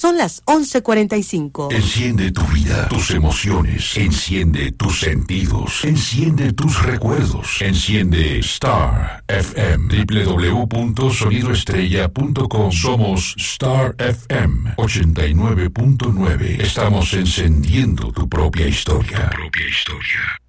Son las 11:45. Enciende tu vida, tus emociones, enciende tus sentidos, enciende tus recuerdos, enciende Star FM, www.sonidoestrella.com. Somos Star FM 89.9. Estamos encendiendo tu propia historia.